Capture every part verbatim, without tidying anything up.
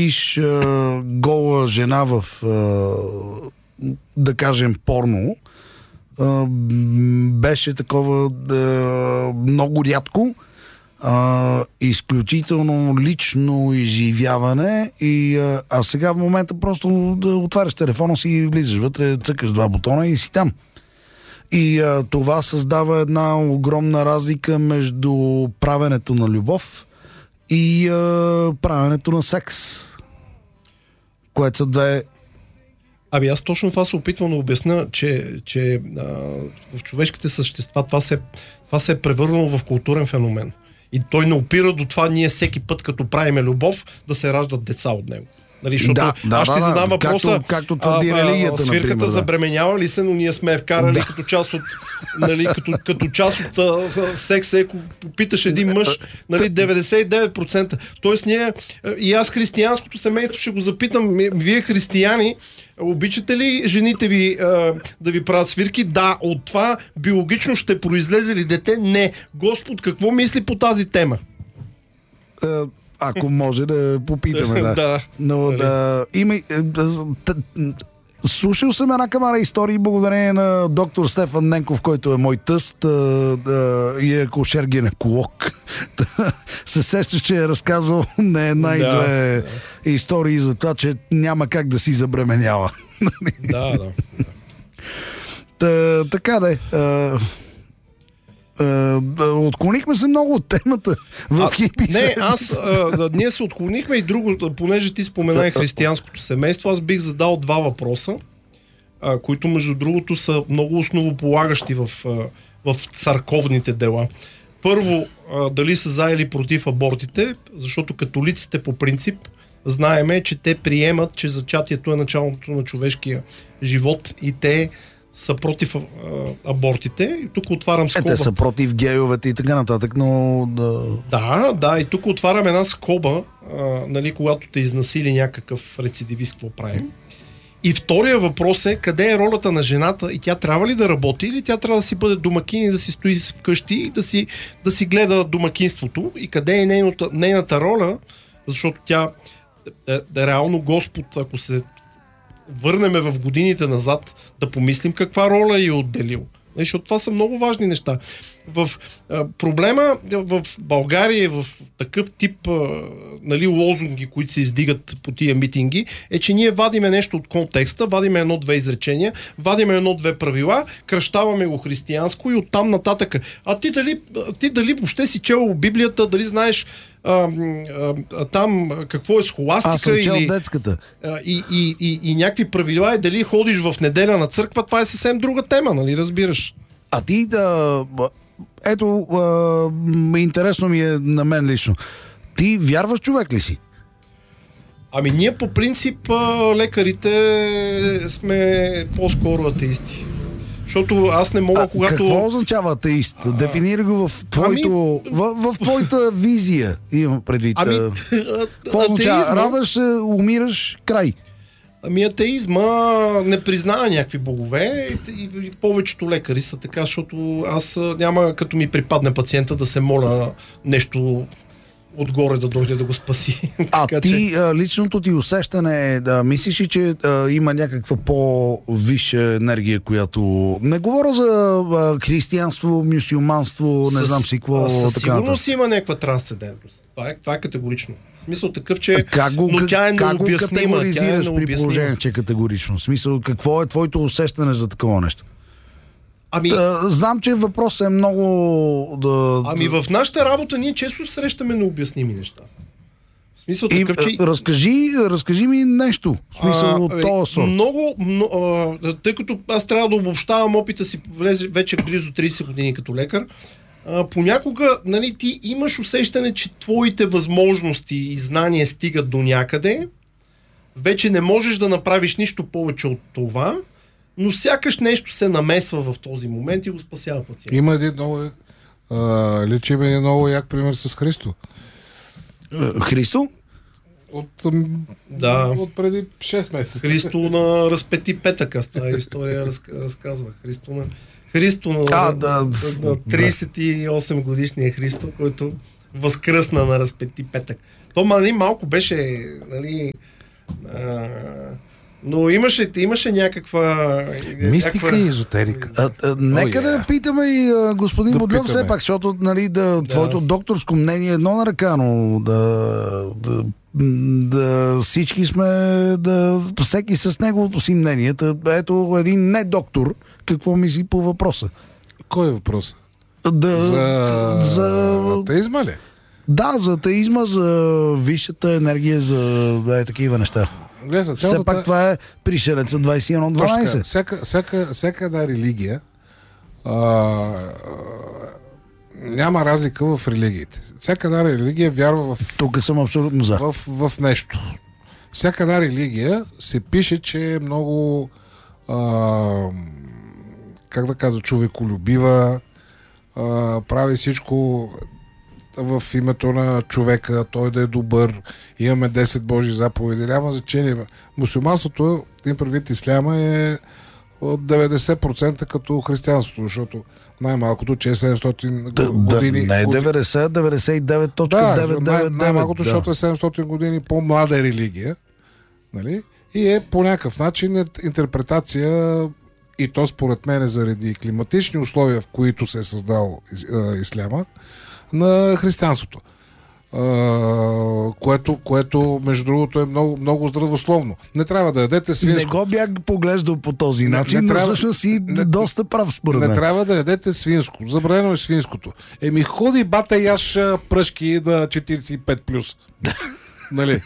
видиш а, гола жена в, а, да кажем, порно, а, беше такова а, много рядко, а, изключително лично изживяване. И, а, а сега в момента просто да отваряш телефона си и влизаш вътре, цъкаш два бутона и си там. И а, това създава една огромна разлика между правенето на любов и а, правенето на секс, което са две... Ами аз точно това се опитвам да обясня, че, че а, в човешките същества това се, това се е превърнало в културен феномен. И той не опира до това ние всеки път, като правиме любов, да се раждат деца от него. Нали, защото да, да, аз ще да, задам да, въпроса, както, както твърди а, религията, а, свирката например, да. забременява ли се, но ние сме вкарали да. като част от, нали, като, като част от а, секса, ако попиташ един мъж, нали, деветдесет и девет процента. Тоест ние, и аз християнското семейство ще го запитам, вие християни, обичате ли жените ви а, да ви правят свирки? Да. От това биологично ще произлезе ли дете? Не. Господ какво мисли по тази тема? Ако може да попитаме, да. да. Но да... Има... Слушал съм една камара истории благодарение на доктор Стефан Ненков, който е мой тъст и е акушер-гинеколог. Се сеща, че е разказал не една и да, две да. истории за това, че няма как да си забременява. Да, да. Та, така да е. Uh, отклонихме се много от темата в хипи. Не, аз а, ние се отклонихме и друго, понеже ти спомена и християнското семейство, аз бих задал два въпроса, а, които между другото са много основополагащи в, а, в църковните дела. Първо, а, дали са за или против абортите, защото католиците по принцип знаеме, че те приемат, че зачатието е началото на човешкия живот и те са против а, абортите. И тук отварям скоба. Е, те са против гейовете и така нататък, но... Да, да, да и тук отварям една скоба, а, нали, когато те изнасили някакъв рецидивист, какво правим. И втория въпрос е, къде е ролята на жената и тя трябва ли да работи или тя трябва да си бъде домакин и да си стои вкъщи и да си, да си гледа домакинството и къде е нейната, нейната роля, защото тя е, е, реално Господ, ако се върнеме в годините назад, да помислим каква роля е отделил. Защото това са много важни неща. В а, проблема в България, в такъв тип а, нали, лозунги, които се издигат по тия митинги, е, че ние вадиме нещо от контекста, вадиме едно-две изречения, вадиме едно-две правила, кръщаваме го християнско и оттам нататък. А ти дали, ти дали въобще си чел Библията, дали знаеш а, а, а, там какво е схоластика? Аз съм чел или, детската. А, и, и, и, и някакви правила, и дали ходиш в неделя на църква, това е съвсем друга тема, нали разбираш? А ти да... Ето, а, интересно ми е на мен лично. Ти вярваш човек ли си? Ами ние по принцип лекарите сме по-скоро атеисти. Защото аз не мога, а, когато... Какво означава атеист? А, Дефинира го в твоето... Ами... В, в твоята визия, имам предвид. Ами, какво означава? Радаш се, умираш, край. Ами атеизма не признава някакви богове и, и, и повечето лекари са така, защото аз няма като ми припадне пациента да се моля нещо отгоре да дойде да го спаси. А така, ти, че... личното ти усещане е да мислиш ли, че а, има някаква по-висша енергия, която... Не говоря за а, християнство, мюсюлманство, не С, знам си какво. Със така сигурност нататък. има някаква трансцендентност. Това е, това е категорично. В смисъл такъв, че... Как го, но тя е как го необяснима. категоризираш тя е при положение, че е категорично? В смисъл, какво е твоето усещане за такова нещо? Ами, Та, знам, че въпросът е много... Да, ами в нашата работа ние често срещаме необясними неща. В смисъл и, такъв, че... разкажи, разкажи ми нещо. В смисъл от този сорт. Много, много а, тъй като аз трябва да обобщавам опита си влезе вече близо трийсет години като лекар, а, понякога нали, ти имаш усещане, че твоите възможности и знания стигат до някъде, вече не можеш да направиш нищо повече от това, но сякаш нещо се намесва в този момент и го спасява пациента. Има един много... А, лечим един много як пример с Христо. Христо? От, да. от преди шест месеца. Христо на разпети петък, аз тази история раз, разказвах. Христо на, Христо на, а, да, на трийсет и осем годишния Христо, който възкръсна на разпети петък. То нали, малко беше, нали, а, но имаше, имаше някаква... Мистика някаква... и езотерика. А, а, нека Oh, да yeah. питаме и а, господин Да Бодлев питаме. все пак, защото нали, да, твоето докторско мнение е едно на ръка, но да, да, да всички сме, да, всеки с неговото си мнение. Та, ето един не доктор, какво мисли по въпроса? Кой е въпрос? Да, За, за атеизма ли? да, за атеизма, за висшата енергия, за е, такива неща. Гледай, за Все цялата... пак това е пришелеца двайсет и едно Точно така. дванайсет. Всяка, всяка, всяка една религия а, а, няма разлика в религиите. Всяка една религия вярва в, Тук съм абсолютно за. в, в нещо. Всяка една религия се пише, че е много а, как да кажа, човеколюбива, а, прави всичко в името на човека, той да е добър, имаме десет Божи заповеди, няма значение. Мусулманството, им предвид исляма, е от деветдесет процента като християнството, защото най-малкото, че е седемстотин Да, години. да, не е годи- деветдесет, деветдесет и девет цяло да, деветстотин деветдесет и девет. най- най-малкото, да. защото е седемстотин години по-млада религия. Нали? И е по някакъв начин е интерпретация, и то според мен е заради климатични условия, в които се е създал а, исляма, на християнството. А, което, което, между другото, е много, много здравословно. Не трябва да ядете Не свинско. го бях поглеждал по този Не- начин, не но трябва- всъщност си не- доста прав според Не мен. трябва да ядете свинско. Забранено е свинското. Еми ходи бата яш а, пръшки да четирийсет и пет плюс. Нали?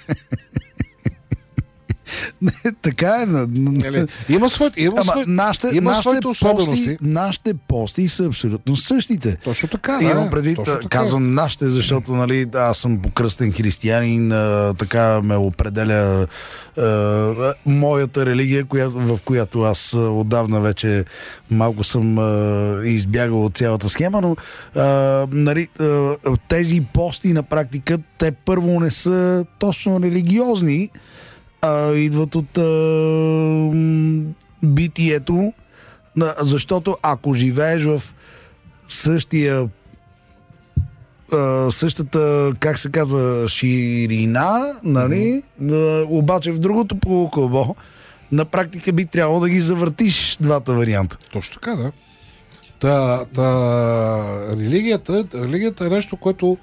Така е. на- Нали? Има своите, има Ама своите, нашите, има нашите, своите особености. пости, нашите пости са абсолютно същите. Точно така, да. Имам предвид, точно така. казвам нашите, защото нали, аз съм покръстен християнин, а, така ме определя а, моята религия, коя, в която аз а, отдавна вече малко съм а, избягал от цялата схема, но а, нали, а, тези пости на практика, те първо не са точно религиозни, а, идват от а, м, битието, на- защото ако живееш в същия а, същата, как се казва, ширина, нали, а, обаче в другото полукълбо, на практика би трябвало да ги завъртиш двата варианта. Точно така, да. Та, та, религията, религията е нещо, което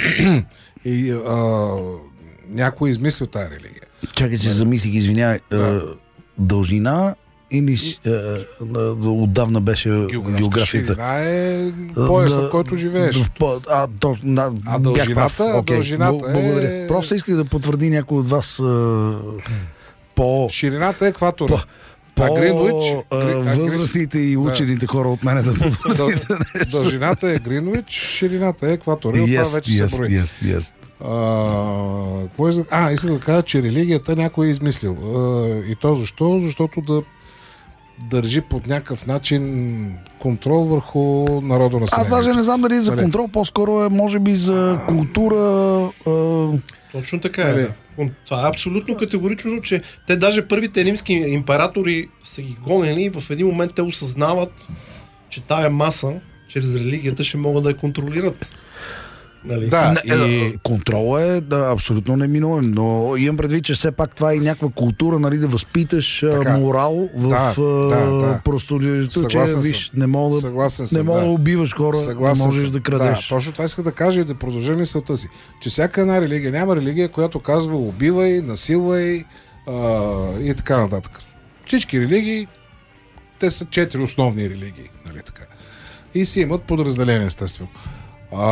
и, а, някой измислил тази религия. Чакай, че замислих, извинявай, а, Да. дължина или а, а, отдавна беше Географска географията? ширина е пояса, Да, в който живееш. в по- А, то, на, А бях дължината- прав. Окей, дължината бл- благодаря. е- Просто исках да потвърди някой от вас а, по... Ширината е екватора. По, А Гринвич, а, Гри- а Гри- възрастните и учените хора от мене да потвърдят. Дъл- Дължината е Гринвич, ширината е екватора. И от това вече yes, се брои. yes, yes. А, какво е, а, искам да кажа, че религията някой е измислил. А, и то защо? Защото да държи под някакъв начин контрол върху народа на Аз населението. даже не знам дали е за Нали? контрол, по-скоро е може би за култура. А, Точно така е. Нали? Да. Това е абсолютно категорично, че те даже първите римски императори са ги гонени и в един момент те осъзнават, че тая маса чрез религията ще могат да я контролират. Нали? Да, Не, и... е, контрол е да, абсолютно неминуем, но имам предвид, че все пак това е и някаква култура, нали, да възпиташ а, Така. морал в Да, а, да, да. простолюдието, че Съгласен виж, съм. не мога да, Съгласен не съм, мога да. да. убиваш хора, Съгласен не можеш съм. да крадеш. Да, точно това иска да кажа и да продължа мисълта си. Че всяка една религия, няма религия, която казва убивай, насилвай а, и така нататък. Всички религии, те са четири основни религии. Нали така. И си имат подразделение, естествено. А,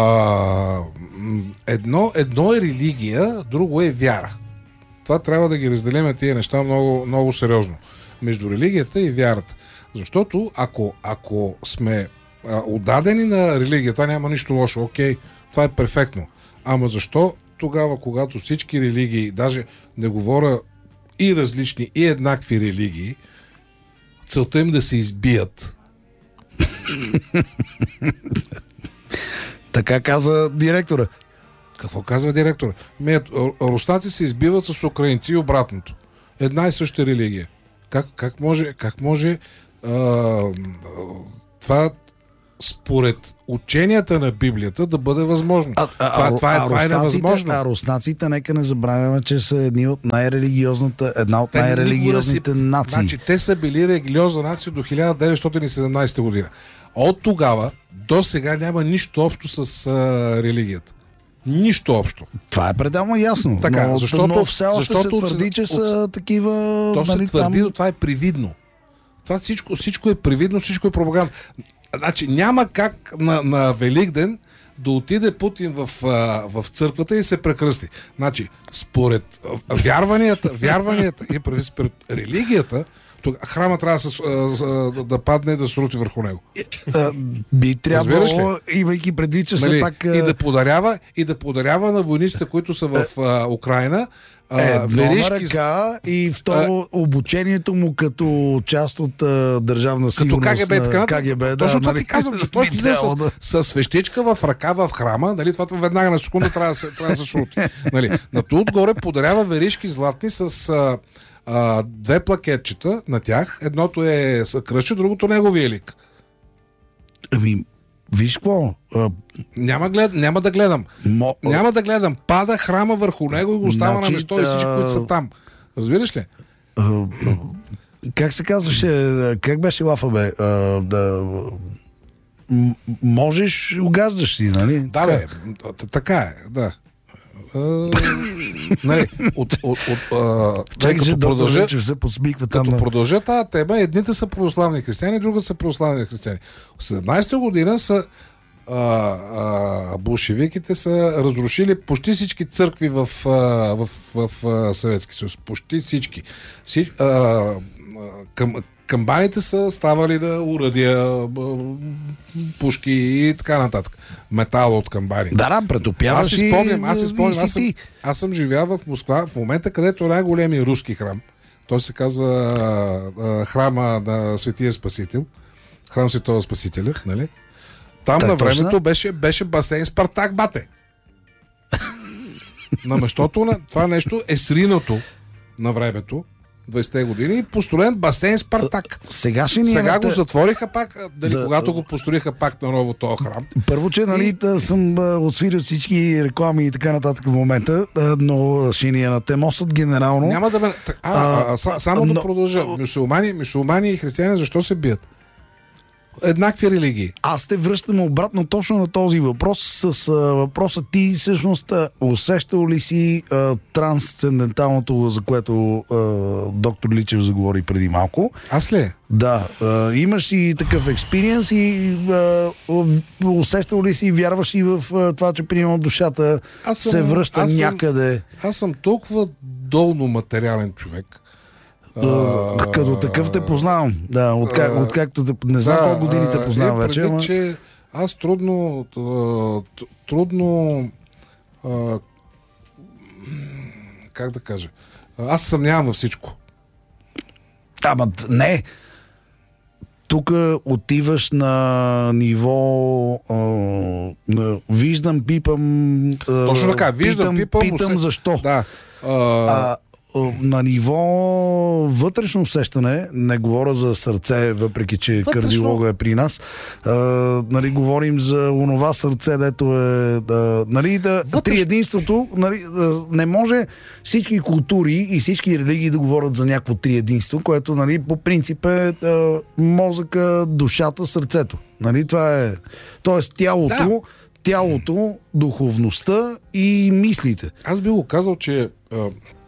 м, едно, едно е религия, друго е вяра. Това трябва да ги разделим тия неща много, много сериозно. Между религията и вярата. Защото ако, ако сме а, отдадени на религията, няма нищо лошо. Окей, това е перфектно. Ама защо тогава, когато всички религии, даже не говоря и различни, и еднакви религии, целта им да се избият? Така каза директора. Какво казва директор? Руснаци се избиват с украинци и обратното. Една и съща религия. Как, как може, как може а, това според ученията на Библията да бъде възможно. А, а, това, а, това, е, а, това е невъзможно. А руснаците, нека не забравяме, че са едни от най-религиозната, една от Те най-религиозните си, нации. Значи, те са били религиозна нация до хиляда деветстотин и седемнадесета година. От тогава до сега няма нищо общо с а, религията. Нищо общо. Това е пределно ясно. Така, но, защото, но все още защото се твърди, че от, са такива... То нали, се твърди, там... но това е привидно. Това всичко, всичко е привидно, всичко е пропаганда. Значи няма как на, на Великден да отиде Путин в, а, в църквата и се прекръсти. Значи, според вярванията, вярванията и според религията, храма трябва да, се, а, да падне и да се срути върху него. А, би трябвало, имайки предвид, че нали, все пак... И да подарява, и да подарява на войниците, които са в а, Украина, Едно веришки... на ръка и второ а... обучението му като част от а, държавна сигурност. Като КГБ, така, КГБ, да. Точно това нали, ти казвам, че той влиза с, да. с свещичка в ръка в храма, нали, това веднага на секунда трябва да се, трябва да се срути. Нали. На това отгоре подарява веришки златни с а, а, две плакетчета на тях. Едното е кръстче, другото неговия лик. Ами, виж какво? А... Няма, глед... Няма да гледам. Мо... Няма да гледам. Пада храма върху него и го остава значи, на место и всички, които са там. Разбираш ли? А, как се казваше? Как беше лафа, бе? А, да... М- можеш, угаждаш си, нали? Да, бе. Така е, да. Не, от, от, от, а, Чакай, като че продължа, че се подсмиква там. Като продължа тази тема, едните са православни християни, другите са православни християни. В седемнадесета година са а, а, болшевиките са разрушили почти всички църкви в, а, в, в, в Съветски съюз. Почти всички. Всич, а, към, камбаните са ставали на уръдия, пушки и така нататък. Метал от камбани. Да, да, претопяваш аз си спомням, аз си спомням, аз съм, ти. аз съм живял в Москва в момента, където е най-големия руски храм. Той се казва а, а, храма на Светия Спасител. Храм Светого Спасителя, нали? Там так, на времето точно? беше, беше басейн Спартак, бате. На местото на това нещо е сринато на времето, двайсетте години, построен басейн Спартак. Сега, ще Сега го затвориха пак, дали, да, когато го построиха пак на ново този храм. Първо, че нали, и... съм отсвирил всички реклами и така нататък в момента, но ще ни я натемосат генерално. Няма да ме... А, а, а, а, само но... да продължа. Мюсюлмани, мюсюлмани и християни защо се бият? Еднакви религии. Аз те връщам обратно точно на този въпрос с а, въпроса ти всъщност усещал ли си а, трансценденталното, за което а, доктор Личев заговори преди малко? Аз ли? Да. А, имаш и такъв експириенс и а, усещал ли си и вярваш ли в а, това, че примерно душата съм, се връща аз някъде? Съм, аз съм толкова долно материален човек. Uh, като такъв те познавам. Да, откак, uh, откакто те, не знам да, колко години те познавам вече. Преди, ама... че аз трудно трудно а, как да кажа, аз съмнявам във всичко. Ама не. Тук отиваш на ниво а, на, виждам, пипам а, точно така, виждам, питам, пипам, питам защо. Да. А... А, на ниво вътрешно усещане, не говоря за сърце, въпреки че вътрешно... кардиолога е при нас, а, нали, говорим за онова сърце, дето е да, нали, да, вътрешно... триединството, нали, да, не може всички култури и всички религии да говорят за някакво триединство, което, нали, по принцип е да, мозъка, душата, сърцето. Нали, това е, тоест тялото, да. тялото, духовността и мислите. Аз би го казал, че а...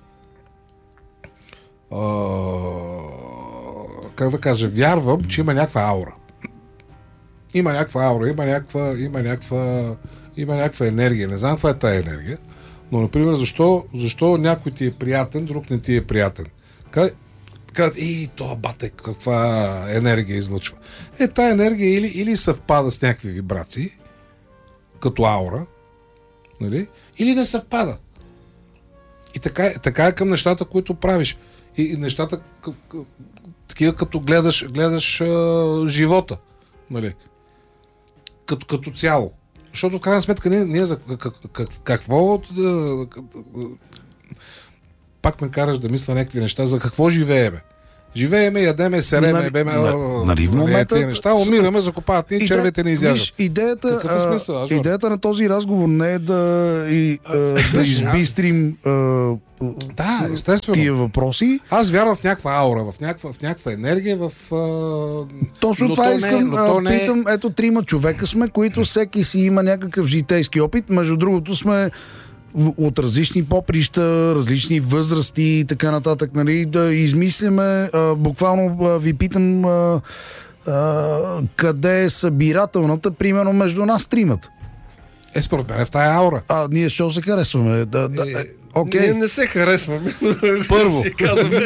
Uh, как да кажа, вярвам, че има някаква аура. Има някаква аура, има някаква, има някаква, има някаква енергия. Не знам каква е тая енергия, но, например, защо, защо някой ти е приятен, друг не ти е приятен. Казват, и това бате, каква енергия излъчва. Е, тая енергия или, или съвпада с някакви вибрации, като аура, нали? Или не съвпада. И така, така е към нещата, които правиш. И, и нещата такива, като гледаш, гледаш а, живота, нали? Като, като цяло. Защото в крайна сметка ние, ние за как, как, какво да, пак ме караш да мисля някакви неща, за какво живее, бе? Живееме, ядеме, сереме, Нали- беме, на- о, нали в нали, момента- тия неща, умираме, закопават ни, Иде- червете ни изяждат. виж, идеята, Какъв е а, смисъл, Ажор? идеята на този разговор не е да, и, а, да избистрим а, Да, естествено. тия въпроси. Аз вярвам в някаква аура, в някаква, в някаква енергия, в... А... Точно но това то не- искам. но то а, не е- Питам, ето трима човека сме, които всеки си има някакъв житейски опит. Между другото сме в- от различни поприща, различни възрасти и така нататък. Нали, да измисляме. А, буквално а, ви питам а, а, къде е събирателната, примерно между нас тримата. Е, според мен е в тая аура. А ние ще се харесваме. Да, да, е, окей. Ние не се харесваме. Първо. Си казваме.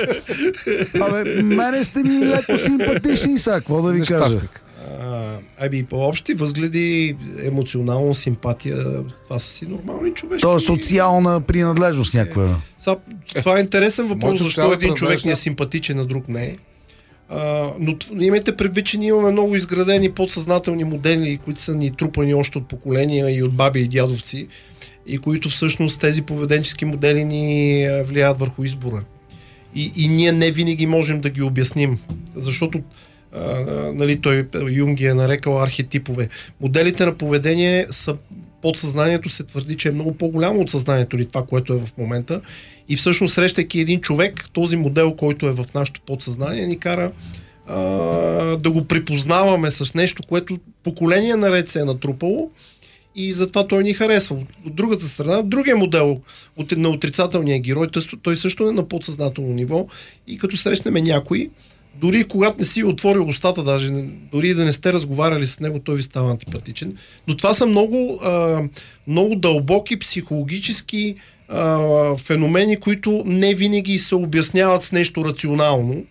Абе, мене сте ми леко симпатични, са, какво да ви кажа? Нещастник. А, ами по общи възгледи, емоционална симпатия, това са си нормални човешки. То е социална принадлежност някаква. Са, това е интересен въпрос, Моето защо цяло един човек превежда- ни е симпатичен, а друг не е. А, но т- имайте предвид, че ние имаме много изградени подсъзнателни модели, които са ни трупани още от поколения и от баби и дядовци, и които всъщност тези поведенчески модели ни а, влияят върху избора. И, и ние не винаги можем да ги обясним, защото а, а, нали, той Юнг ги е нарекал архетипове. Моделите на поведение са подсъзнанието се твърди, че е много по-голямо от съзнанието или това, което е в момента. И всъщност, срещайки един човек, този модел, който е в нашето подсъзнание, ни кара а, да го припознаваме с нещо, което поколение наред се е натрупало и затова той ни харесва. От другата страна, другия модел от, на отрицателния герой, той, той също е на подсъзнателно ниво и като срещнем някой, дори когато не си отворил устата, даже дори да не сте разговаряли с него, той ви става антипатичен. Но това са много, а, много дълбоки психологически а, феномени, които не винаги се обясняват с нещо рационално.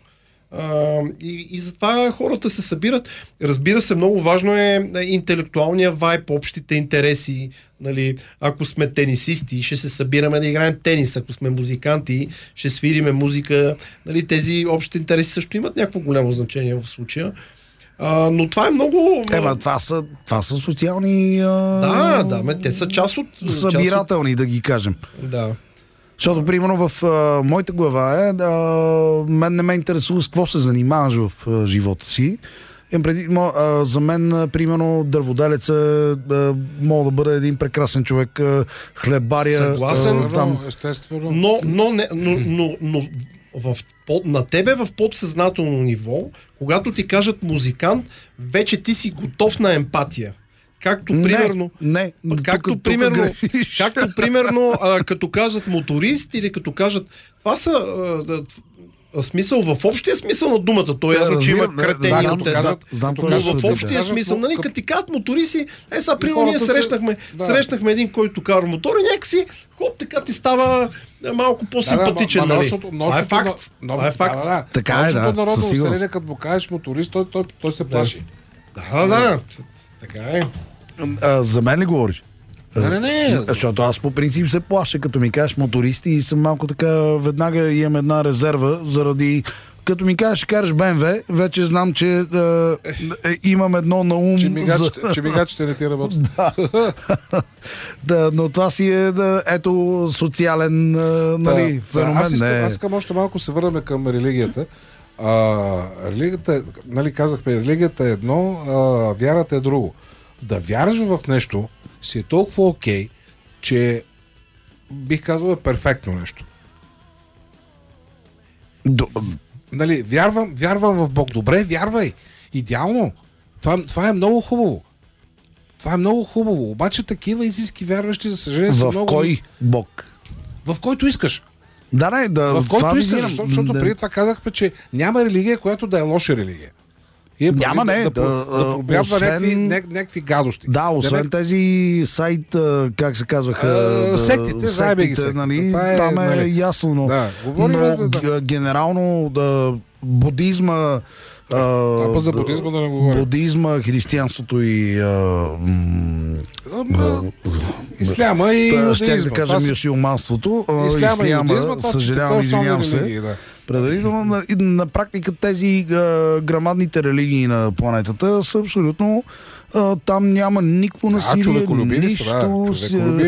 А, и, и затова хората се събират. Разбира се, много важно е интелектуалния вайб, общите интереси. Нали, ако сме тенисисти, ще се събираме да играем тенис. Ако сме музиканти, ще свириме музика. Нали, тези общи интереси също имат някакво голямо значение в случая. А, но това е много... Ема, това са, това са социални... А... Да, да, ме, те са част от... събирателни, да ги кажем. Част от... Да. Защото, примерно, в а, моята глава е, а, мен не ме интересува с какво се занимаваш в а, живота си. Им преди, мо, а, за мен, а, примерно, дърводелец е, а, мога да бъде един прекрасен човек, а, хлебаря. Съгласен. А, там. Естествено. Но, но, не, но, но, но в, под, на тебе в подсъзнателно ниво, когато ти кажат музикант, вече ти си готов на емпатия. Както Не, примерно... не, както тук- тук примерно, грешиш. както примерно а, като кажат моторист или като кажат... Това са... А, да, в смисъл, в общия смисъл на думата. Той Да, е, че има разбирам, да, кретени знам, от тези. знам, знам, като кой Но ще в да общия кажат, смисъл, но нали, къп- като ти казват моториси, е сега, примерно, ние хората се- срещнахме, да. срещнахме един, който кара мотор и някакси, хоп, така ти става е, малко по-симпатичен, Да, да, ма- ма нали? нощното- Това е нощното факт. на- Това е факт. Да, да. Така е, Нощното да, народно със сигурност. население, като му кажеш моторист, той, той, той се плаши. Да, да, така е. А, за мен ли говориш? Не, не, не. Защото аз по принцип се плаша, като ми кажеш мотористи и съм малко така, веднага имам една резерва, заради като ми кажеш, караш Б М В, вече знам, че а, е, имам едно на ум. Че мигачите, за... че мигачите не ти работят. Да, но това си е, да, ето, социален а, нали, Да, феномен. Аз искам, не е. аз искам още малко се върнем към религията. А, религията, е, нали казахме, религията е едно, а, вярата е друго. Да вярваш в нещо си е толкова окей, че бих казал е перфектно нещо. До... Нали, вярвам, вярвам в Бог. Добре, вярвай. Идеално. Това, това е много хубаво. Това е много хубаво. Обаче такива истински вярващи, за съжаление, са В много... кой Бог? В който искаш. Да, не, да. В който това искаш, визирам. защото, защото Да. преди това казахме, че няма религия, която да е лоша религия. И е Няма, прави не, да, да, да, да а, проблядва освен- някакви, няк, някакви гадости. Да, освен Демек- тези сайт, а, как се казваха, А, да, сектите, заебе ги сектите. нали, Това е, там е нали. ясно, но, Да, говорим но за- да. г- генерално да, будизма, а, А, пък за будизма да не говорим. будизма, християнството и а, м, Ама, Исляма и Та, иудеизма. щях да Това кажа са- мюсюлманството, а, Исляма и исляма, иудеизма, това са съжалявам, четирите извинявам основни се. религии, да. Предварително, на, и на практика тези а, грамадните религии на планетата са абсолютно а, там няма никакво насилие, човеколюбиви нищо. са, да, с- човеколюбиви.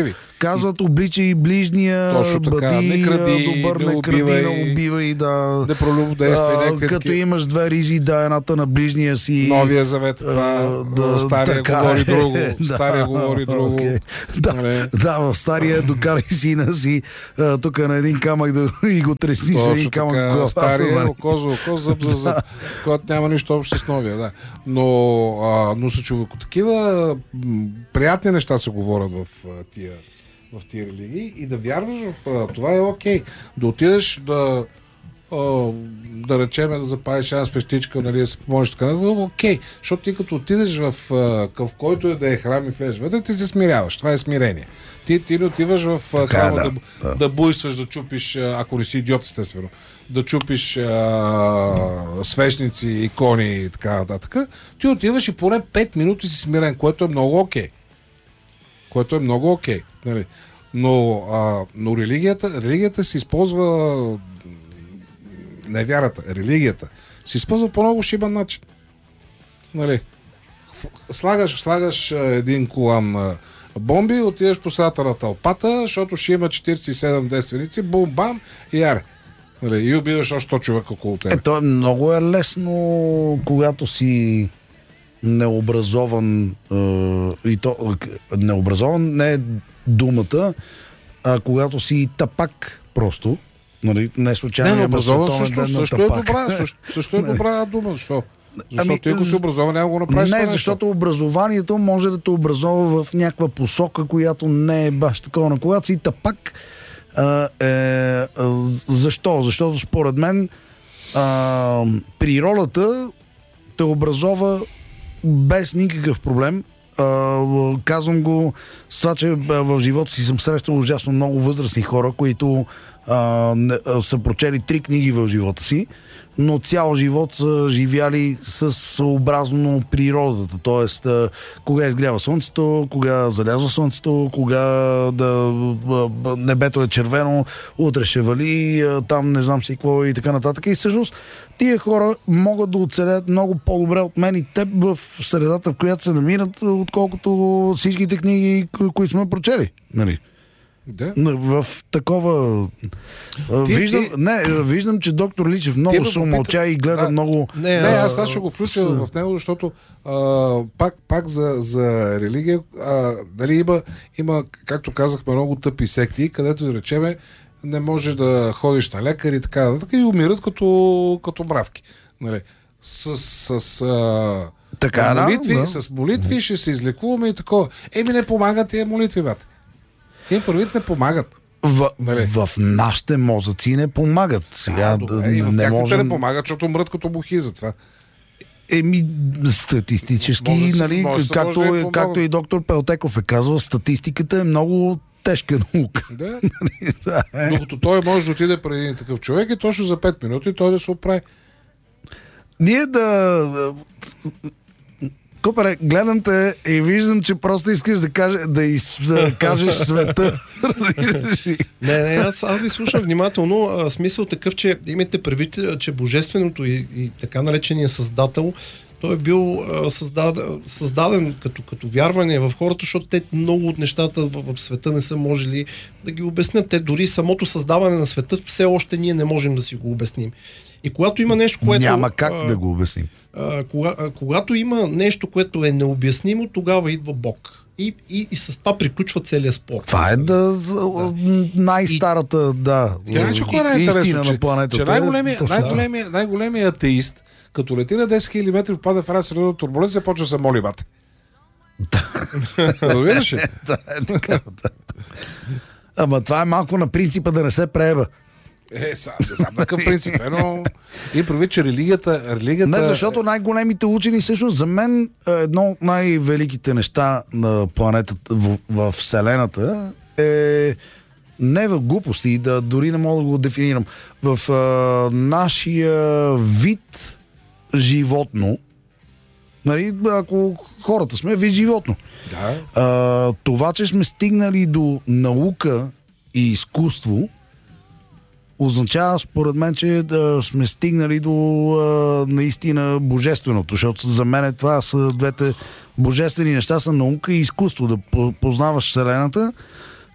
казват, обличай ближния, Точно така, бъди не кради, добър, не не кради, убивай, не убивай, да. Не пролюбодействай, А, някакви като такива. имаш две ризи, да, едната на ближния си. Новия завет, това, да, стария така говори е. друго, Да, стария говори друго. окей. Да, Нали? да, в стария докарай сина си а, тук на един камък да и го тресни с един Точно камък в така, главата. стария, нали? око за око, зъб за зъб, когато няма нищо общо с новия, да. Но, а, но са човеко такива м, приятни неща се говорят в а, тия, в тия религии и да вярваш в а, това е окей. Да отидеш да а, да речем да запалиш една свещичка, нали, да се помолиш така, окей, защото ти като отидеш в, а, в който е да е храм и влезеш вътре, ти се смиряваш, това е смирение. Ти, ти не отиваш в а, Така, храма да, да, да. да буйстваш, да чупиш, а, ако не си идиот, естествено, да чупиш а, свещници, икони и така нататък. Ти отиваш и поне пет минути си смирен, което е много окей. Което е много окей. Нали? Но, а, но религията, религията се използва, не вярата, религията се използва по много шибан начин. Нали? Слагаш, слагаш а, един колан а, бомби, отидеш по средата на тълпата, защото ще има четиридесет и седем действеници, бум-бам и яре. Нали? И убиваш още сто човека около тебе. Ето, много е лесно, когато си необразован е, и то необразован не е думата, а когато си тапак просто. Нали, не случайно. Не, но има образован световен също, ден на също, е тапак. добра, също, също е добра дума. Защо? Защото Ами, ти ако си образован, няма го направиш това Не, нещо. защото образованието може да те образова в някаква посока, която не е баш такова. Но когато си тапак, а, е, а, защо? Защото според мен а, природата те образова без никакъв проблем. Uh, казвам го с това, че uh, в живота си съм срещал ужасно много възрастни хора, които uh, не, uh, са прочели три книги в живота си, но цял живот са живяли с съобразно природата. Тоест, uh, кога изгрява слънцето, кога залязва слънцето, кога да, uh, небето е червено, утре ще вали, uh, там не знам си какво и така нататък. И всъщност тия хора могат да оцелят много по-добре от мен и теб в средата, в която се намират, отколкото всичките книги, които сме прочели. Нали? Да. В такова... Ти, виждам, ти... Не, виждам, че доктор Личев много се умълча и гледа да. много... Не, Не, аз, аз сега ще го включа с... в него, защото а, пак, пак за, за религия а, дали има, има, както казахме, много тъпи секти, където да речеме не може да ходиш на лекар и така нататък и умират като, като мравки. Нали? С, с а, Така, молитви, да, да. с молитви ще се излекуваме и такова. Еми не помагат тия молитви, брат. Им първит не помагат. В, Нали? в нашите мозъци не помагат. Сега Да, добре, не, и в не тяхните можем... не помагат, защото мрът като бухи затова. Еми, статистически, Мозъците нали, може да както, може да е, им както и доктор Пелтеков е казвал, статистиката е много тежка наука. Да. Да, е. Докато той може да отиде преди един такъв човек и точно за пет минути той да се оправи. Ние да... Купаре, гледам те и виждам, че просто искаш да, каже, да изкажеш света. Не, не, аз, аз ви слушам внимателно. А, смисъл такъв, че имайте предвид, че божественото и, и така наречения създател, той е бил а, създаден, създаден като, като вярване в хората, защото те много от нещата в, в света не са можели да ги обяснят. Те дори самото създаване на света все още ние не можем да си го обясним. И когато има нещо, което... Няма как а, да го обясним. А, кога, а, когато има нещо, което е необяснимо, тогава идва Бог. И, и, и с това приключва целият спор. Това е да, да. най-старата, да, Тя че кое е истина интересно, на планетата. че най-големият, Точно. най-големият, най-големият атеист, като лети на десет хиляди метри, попада в една средна турбуленция, почва да се моли бате. Разбираш ли? Да, е така, да. Ама това е малко на принципа да не се прееба. Е, сам, сам такъв принцип, е, но и прави, че религията, религията... Не, защото най-големите учени, всъщност за мен едно от най-великите неща на планетата, в, в Вселената е не в глупости, да дори не мога да го дефинирам. В а, нашия вид животно, нали, ако хората сме вид животно, Да. а, това, че сме стигнали до наука и изкуство, означава, според мен, че да сме стигнали до а, наистина божественото, защото за мен това са двете божествени неща, са наука и изкуство, да познаваш Вселената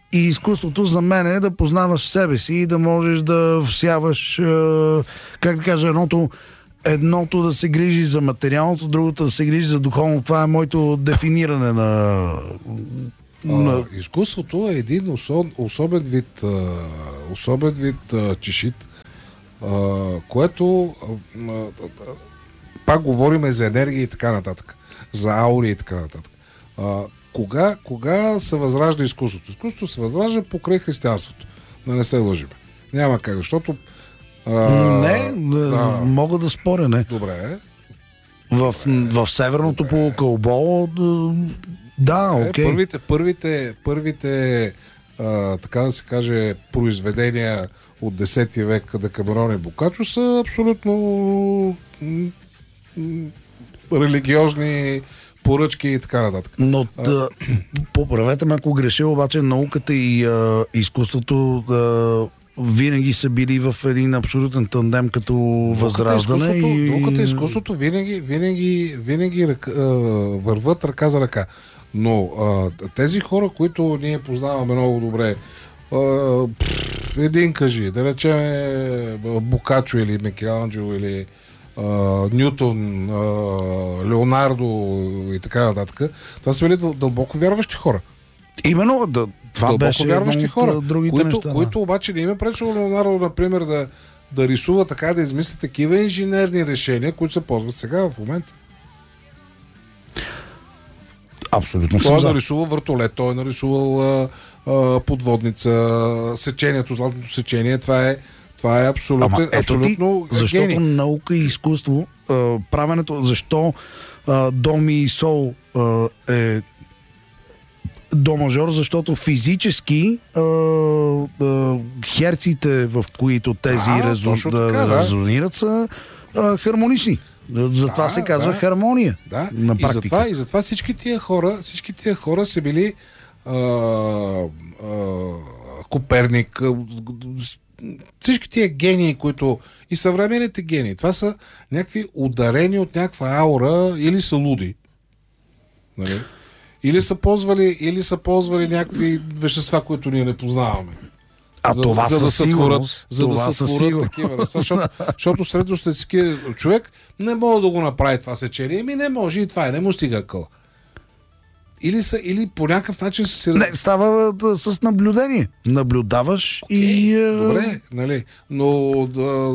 И изкуството за мен е да познаваш себе си и да можеш да всяваш, е, как да кажа, едното, едното да се грижи за материалното, другото да се грижи за духовно. Това е моето дефиниране на... на... А, изкуството е един особ, особен вид, а, особен вид а, чешит, а, което а, а, пак говорим за енергия и така нататък, за аури и така нататък. А, Кога, кога се възражда изкуството? Изкуството се възражда покрай християнството. Да не се лъжим. Няма как, защото... А, не, да, мога да споря, не. Добре. В, в северното полукълбо, да, е, окей. Първите, първите, първите а, така да се каже, произведения от десети век Декамерон и Бокачо са абсолютно м- м- религиозни поръчки и така нататък. Но да, поправете ме, ако греша, обаче науката и а, изкуството а, винаги са били в един абсолютен тандем като възраждане. И... Науката и изкуството винаги, винаги, винаги ръка, а, върват ръка за ръка. Но а, тези хора, които ние познаваме много добре, а, пфф, един кажи, да речем Бокачо или Микеланджело или Uh, Нютон, uh, Леонардо и така нататък. Това са били дъл- дълбоко вярващи хора. Именно, да, това дълбоко беше вярващи хора, другите които, неща, да. които обаче не им е пречило Леонардо, например, да, да рисува така, да измисли такива инженерни решения, които се ползват сега в момента. Абсолютно Той съм е за. нарисувал въртолет, той е нарисувал а, а, подводница, сечението, златното сечение, това е Това е абсолютно, Ама ето абсолютно ти, защото гений. наука и изкуство, а, правенето, защо а, до ми и сол а, е до мажор, защото физически а, а, херците, в които тези А, резон, точно да, така, да. резонират, са а, хармонични. Затова Да, се казва да. хармония. Да, На и практика. затова, и затова всички тия хора, всички тия хора са били а, а, Коперник, а, всички тия гении, които и съвременните гении, това са някакви ударени от някаква аура или са луди. Нали? Или са ползвали, или са ползвали някакви вещества, които ние не познаваме. А за, това за да със сътворят, сигурност. за Това да със сътворят сигурност. такива неща. Защото, защото средностатистически човек не може да го направи това сечение. Еми не може и това е. Не му стига къл. Или, са, или по някакъв начин са си... Не, става да, с наблюдение. Наблюдаваш okay, и... Е... Добре, нали? Но да...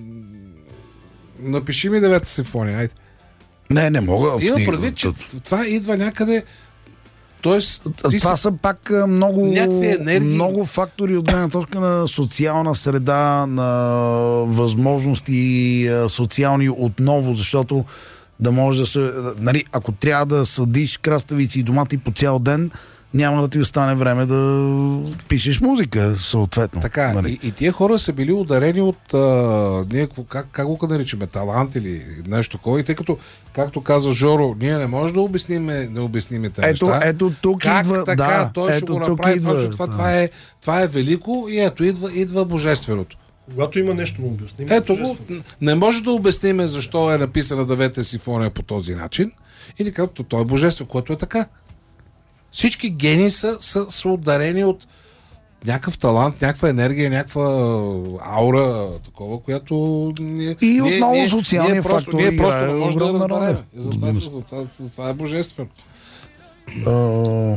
Напиши ми девета симфония, айде. Не, не мога. Има в... предвид, че това идва някъде... Тоест, ти това си... са пак а, много, енергии. много фактори от гледна точка на социална среда, на възможности а, социални отново, защото да може да се... Нали, ако трябва да съдиш краставици и домати по цял ден, няма да ти остане време да пишеш музика, съответно. Така, нали? и, и тия хора са били ударени от а, ние, как, как го наричаме, талант или нещо такова. И тъй като, както каза Жоро, ние не можем да обясним, да обясним тези Ето, неща. ето тук как идва... така, да, той ето ще го тук направи идва, това, че това, да. това, е, това е велико и ето идва, идва божественото. Когато има нещо да обясним. Ето го, не може да обясним защо е написана девета симфония по този начин. Или като той е божествен, което е така. Всички гении са, са, са ударени от някакъв талант, някаква енергия, някаква аура, такова, която ние, И ние, отново ние, социалния ние просто, фактор ние просто играе не можем да огромна разберем. роля. Затова, затова, затова е божествено. Uh,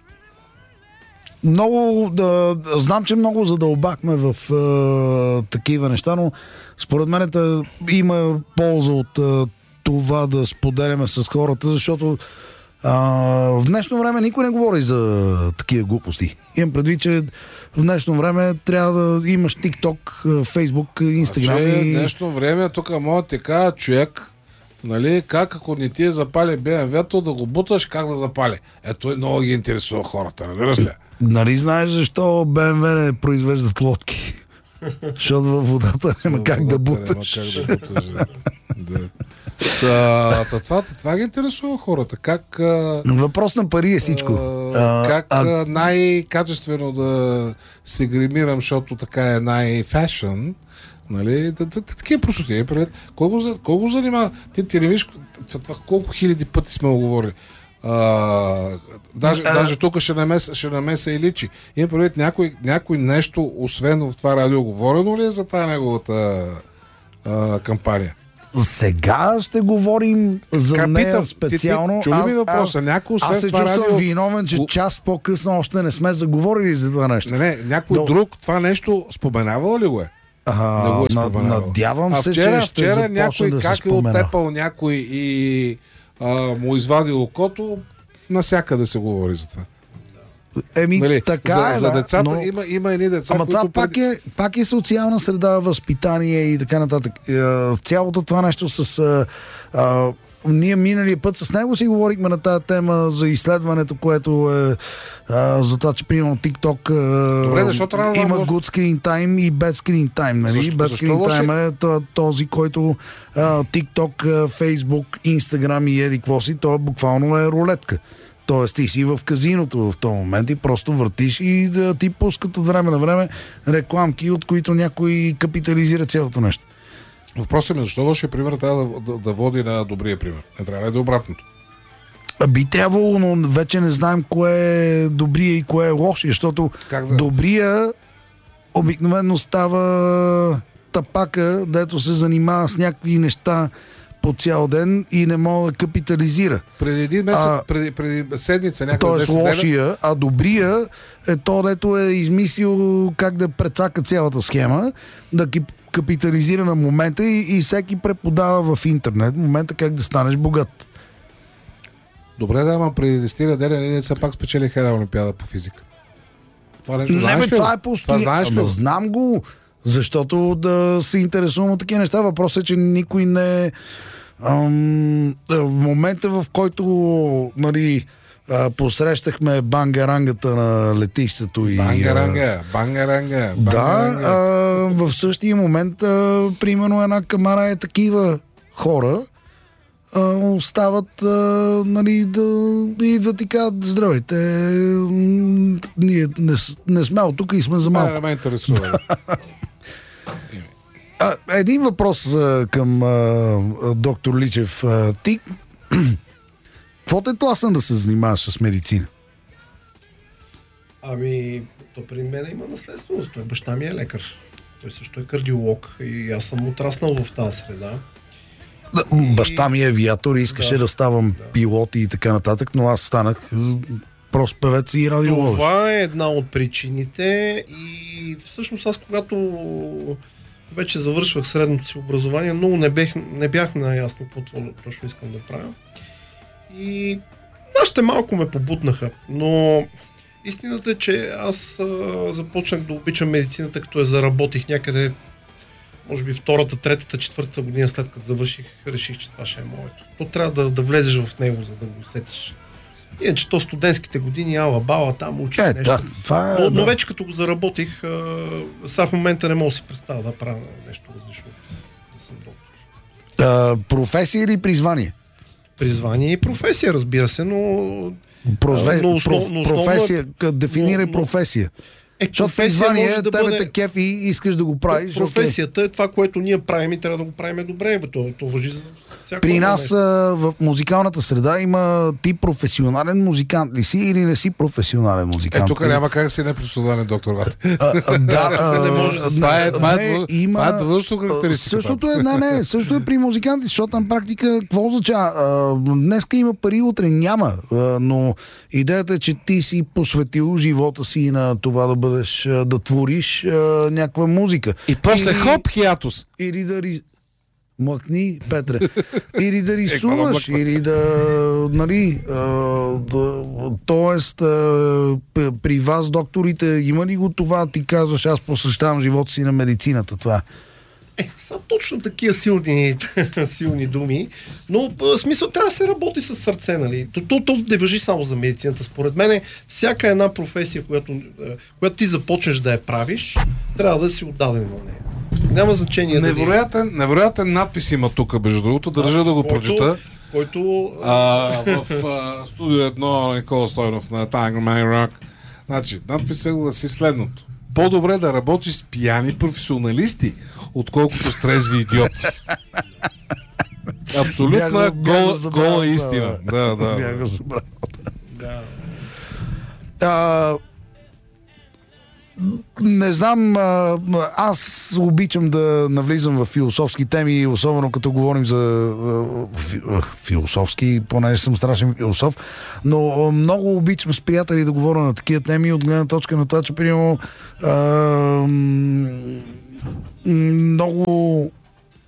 много да, знам, че много задълбахме в uh, такива неща, но според мен да, има полза от uh, това да споделяме с хората, защото uh, в днешно време никой не говори за такива глупости. Имам предвид, че в днешно време трябва да имаш TikTok, Facebook, Instagram и... и... В днешно време тук мога да ти кажа човек, нали, как ако не ти е запали Б М В-то, да го буташ, как да запали. Ето е много ги интересува хората, разбираш ли? Нали знаеш защо Б М В не произвеждат лодки? Защото във водата няма как да буташ. Няма как да буташ, да. да. Та, та, това, това ги интересува хората. Как, а, Въпрос на пари е всичко. а, как а, а, най-качествено да се гримирам, защото така е най-фешън. Нали? Такива простоти. Колко, колко занимава? Ти, ти не виж това, колко хиляди пъти сме го говорили. А, даже, А- даже тук ще намеса, ще намеса и личи. Има предвид някой, някой нещо, освен в това радио, говорено ли е за тази неговата а, кампания? Сега ще говорим за Как нея питам, специално. ти- ти- чули ми въпроса? Някой освен аз се това чувствам радио- виновен, че Го- час по-късно още не сме заговорили за това нещо. Не, не, някой Но- друг това нещо споменавал ли го е? А, Не го е на- споменавал. надявам а се, вчера, че ще вчера започне някой да се как е спомена. оттепал някой и а, му извадил окото, насякъде се говори за това. Еми, Нали, така за, е, за да, децата но... има, има едни деца, Ама които това пак е, пак е социална среда, възпитание и така нататък. Е, Цялото това нещо с... А, а, ние миналия път с него си говорихме на тази тема за изследването, което е а, за това, че примерно TikTok а, Добре, защо трябва да има знам, good screen time и bad screen time. Нали? Защо- Bad защо screen лоши? time е то- този, който а, TikTok, а, Facebook, Instagram и еди какво си, то буквално е рулетка. Тоест ти си в казиното в този момент и просто въртиш и да ти пускат от време на време рекламки, от които някой капитализира цялото нещо. Въпросът ми е защо лошия пример трябва да, да, да води на добрия пример. Не трябва ли да е обратното? А би трябвало, но вече не знаем кое е добрия и кое е лошия, защото Как да- добрия обикновено става тапака, дето се занимава с някакви неща по цял ден и не може да капитализира. Преди един месец, А, преди, преди седмица, някъде Тоест десет дена, лошия, а добрия е то, дето е измислил как да прецака цялата схема, да ги капитализира на момента и, и всеки преподава в интернет момента как да станеш богат. Добре, да, ама преди десет дена ние все пак спечелиха една олимпиада по физика. Това нещо Не, знаеш бе, ли? това е Това постоянно. знаеш ли? Ама знам го, защото да се интересувам от такива неща. Въпросът е, че никой не... Ам, в момента, в който нали, а, посрещахме бангарангата на летището и... а, Бангаранга, бангаранга, Да, бангаранга. а, в същия момент, а, примерно една камара е такива хора, а, остават, а, нали, да идват и казват, здравейте, м, ние не, с- не сме от тук и сме за Това малко. не ме интересува. А, един въпрос а, към а, а, доктор Личев. А, ти, какво те тласна да се занимаваш с медицина? Ами, то при мен има наследственост. Той баща ми е лекар. Той също е кардиолог и аз съм отраснал в тази среда. Да, баща ми е авиатор и искаше да, Да. да ставам пилот и така нататък, но аз станах м, прост певец и радиолог. Това е една от причините и всъщност аз когато вече завършвах средното си образование, много не, бех, не бях наясно какво точно искам да правя. И нашите малко ме побутнаха, но истината е, че аз а, започнах да обичам медицината, като я заработих някъде, може би втората, третата, четвъртата година след като завърших, реших, че това ще е моето. То трябва да, да влезеш в него, за да го усетиш. Иначе то студентските години, ала бала, там учих Е, нещо. да, това е... Но, но да. вече като го заработих, а, сега в момента не мога да си представя да правя нещо различно. Да съм доктор. А, професия или призвание? Призвание и професия, разбира се, но... Профе... но основ- проф... но основно е- професия, къ- дефинирай но- но- професия. Е, Защото професия призвание може е да тебе бъде... те кефи и искаш да го правиш. Професията е това, което ние правим и трябва да го правим добре. Бе. То, то въжи за всяко При едно нас нещо. а, в музикалната среда има ти професионален музикант ли си или не си професионален Е, музикант? тук няма как да си непрофесионален доктор Ват. А, а, да, а, Не може да- Това е- това е не, длъж- има- това е длъжностно а, характеристика, Същото е, не, не, също е при музиканти, защото на практика какво означава? А, Днеска има пари, утре няма, а, но идеята е, че ти си посветил живота си на това да бъдеш, а, да твориш а, някаква музика. И после Или- хоп, хиатус. Или да ри... Мъкни, Петре. Или да какво да рисуваш, мъкна? или да, нали, а, да, тоест, а, п- при вас, докторите, има ли го това? Ти казваш, аз посвещавам живота си на медицината, това. Е, са точно такива силни, силни думи, но в смисъл трябва да се работи с сърце, нали? То, то, то не важи само за медицината. Според мен всяка една професия, която, е, която ти започнеш да я правиш, трябва да си отдаден на нея. Няма значение дали... Невероятен, невероятен надпис има тук, между другото. Държа да го който- прочета. Който... А, в а, студио едно Никола Стойнов на Tiger Man Rock. Значи, надписът гласи следното. По-добре да работиш с пияни професионалисти, отколкото с трезви идиоти. Абсолютна гола, гола истина. Да, да. Бях го забрал. Да. А, не знам, а, аз обичам да навлизам в философски теми, особено като говорим за а, фи, а, философски, понеже съм страшен философ, но а, много обичам с приятели да говоря на такива теми от гледна точка на това, че примерно а, м- много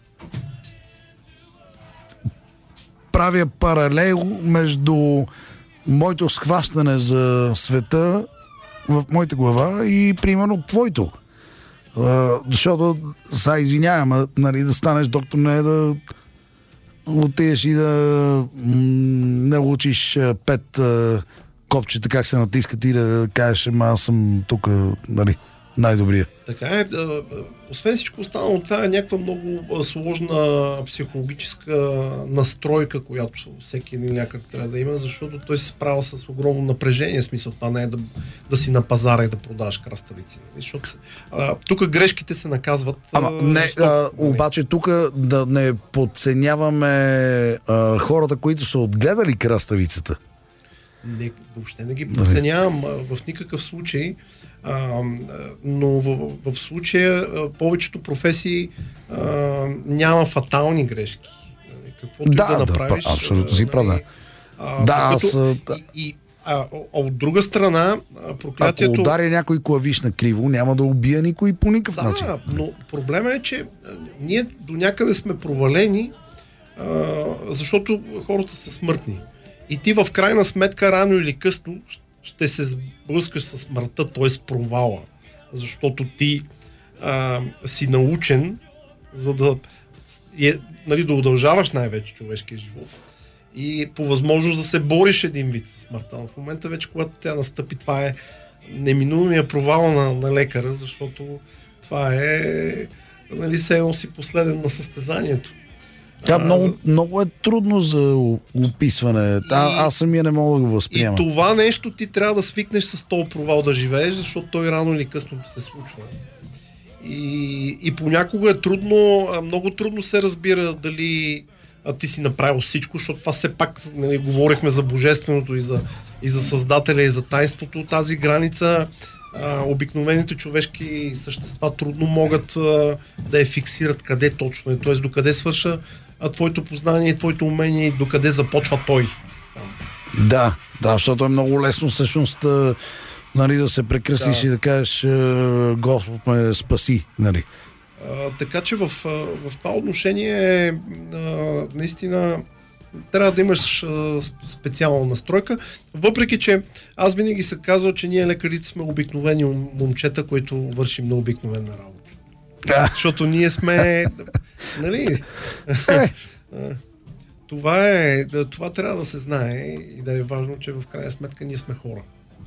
правя паралел между моето схващане за света в моята глава и примерно твоето. А, защото, сега извинявам, а, нали, да станеш доктор не е да отидеш и да м- не учиш а, пет а, копчета как се натискат и да кажеш, ама аз съм тук, нали, най-добрия. Така е. Освен всичко останало, това е някаква много сложна психологическа настройка, която всеки един лекар трябва да има, защото той се справя с огромно напрежение. Смисъл, това не е да, да си на пазара и да продаваш краставици. Защото тук грешките се наказват. Ама не, а, обаче тук да не подценяваме а, хората, които са отгледали краставицата. Не, въобще не ги подценявам в никакъв случай. А, но в, в случая повечето професии а, няма фатални грешки. Каквото да, и да направиш. Да, абсолютно си прав. Да, да аз... И, и, а, а от друга страна, проклятието... Ако удари някой клавиш на криво, няма да убия никой по никакъв да, начин. Да, но проблема е, че ние до някъде сме провалени, а, защото хората са смъртни. И ти в крайна сметка, рано или късно, ще се сблъскаш с смъртта, т.е. провала. Защото ти а, си научен, за да, е, нали, да удължаваш най-вече човешкия живот. И по възможност да се бориш един вид с смъртта. Но в момента вече, когато тя настъпи, това е неминуемия провал на, на лекара, защото това е, нали, се едно си последен на състезанието. Тя а, много, много е трудно за описване. И, а, аз самия не мога да го възприема. И това нещо ти трябва да свикнеш с този провал да живееш, защото той рано или късно се случва. И, и понякога е трудно, много трудно се разбира дали а, ти си направил всичко, защото това все пак, нали, говорихме за божественото и за, и за Създателя и за тайнството. Тази граница а, обикновените човешки същества трудно могат а, да я фиксират къде точно е, т.е. докъде свърша а твоето познание, твоето умение и докъде започва той. Да, да, защото е много лесно всъщност, нали, да се прекръстиш да. И да кажеш Господ ме спаси, нали. А, така че в, в това отношение а, наистина трябва да имаш а, специална настройка, въпреки че аз винаги се казвам, че ние лекарите сме обикновени момчета, които вършим на обикновена работа. Защото ние сме, нали, това е, това трябва да се знае и да е важно, че в крайна сметка ние сме хора.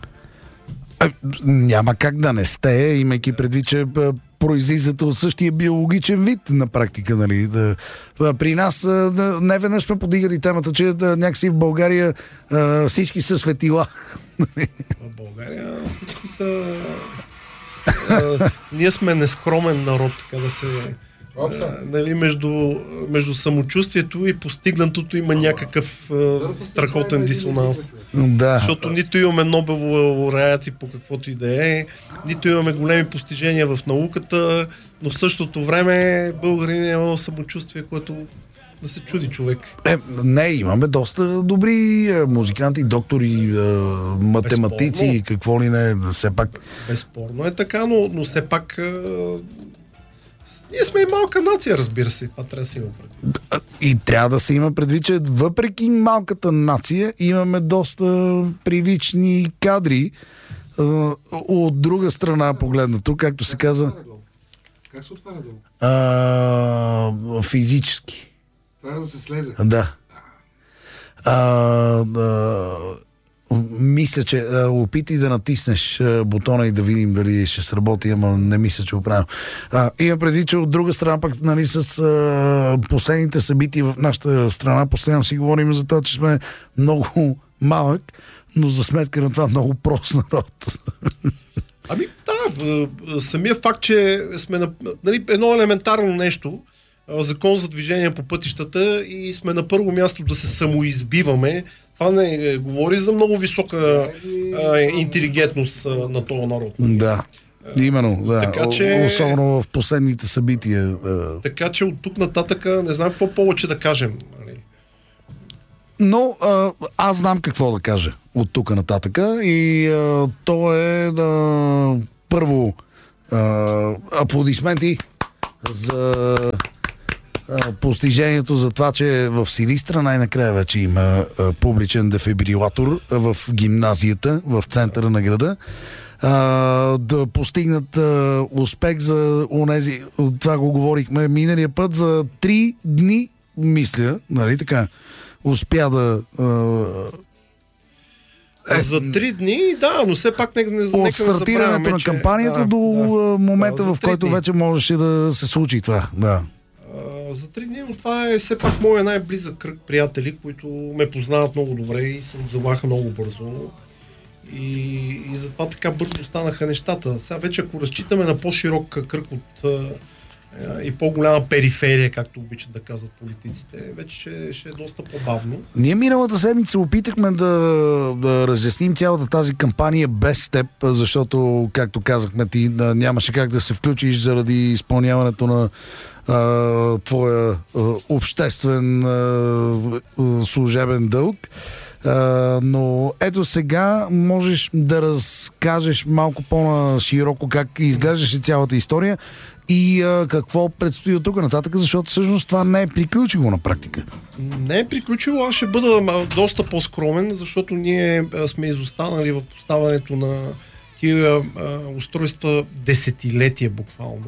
Няма как да не сте, имайки предвид, че произлизате от същия биологичен вид на практика, нали. Да, при нас да, не веднъж сме подигали темата, че да, някакси в България а, всички са светила. В България всички са... Uh, ние сме нескромен народ, така да се... Uh, нали, между, между самочувствието и постигнатото има някакъв uh, страхотен дисонанс. Да. Защото нито имаме Нобелови лауреати по каквото и да е, нито имаме големи постижения в науката, но в същото време българин е едно самочувствие, което да се чуди човек. Е, не, имаме доста добри е, музиканти, доктори, е, математици, безспорно. Какво ли не, все пак. Безспорно е така, но, но все пак е, ние сме и малка нация, разбира се, това трябва да се има предвид. И трябва да се има предвид, че въпреки малката нация имаме доста прилични кадри. Е, от друга страна погледнато, както се казва. Как се отваря долу? Е, физически. Трябва да се слезе. Да. А, а, мисля, че а, опитай да натиснеш а, бутона и да видим дали ще сработи, ама не мисля, че го правим. Има преди, че от друга страна пък, нали, с а, последните събития в нашата страна, постоянно си говорим за това, че сме много малък, но за сметка на това много прост народ. Ами да, самия факт, че сме на, нали, едно елементарно нещо, закон за движение по пътищата и сме на първо място да се самоизбиваме. Това не говори за много висока а, интелигентност а, на този народ. Да, именно. Да. Така, че... Особено в последните събития. Така че от тук нататък не знам какво повече да кажем. Но а, аз знам какво да кажа от тук нататък и а, то е да, първо а, аплодисменти за а, постижението за това, че в Силистра най-накрая вече има а, публичен дефибрилатор в гимназията, в центъра на града. А, да постигнат а, успех за онези, това го говорихме миналия път, за три дни, мисля, нали така, успя да... Е, за три дни, да, но все пак нека не забравяме, от стартирането на кампанията че... до да, момента, да, в който дни. вече можеше да се случи това. Да. А, за три дни, но това е все пак моя най-близък кръг приятели, които ме познават много добре и се отзоваха много бързо. И, и затова така бързо станаха нещата. Сега вече, ако разчитаме на по-широк кръг от и по-голяма периферия, както обичат да казват политиците, вече ще, ще е доста по-бавно. Ние миналата седмица опитахме да, да разясним цялата тази кампания без теб, защото, както казахме, ти нямаше как да се включиш заради изпълняването на а, твоя а, обществен а, служебен дълг. Uh, но ето сега можеш да разкажеш малко по-широко как изглеждаше цялата история и uh, какво предстои от тук нататък, защото всъщност това не е приключило на практика. Не е приключило, аз ще бъда доста по-скромен, защото ние сме изостанали в поставането на тия uh, устройства десетилетия буквално.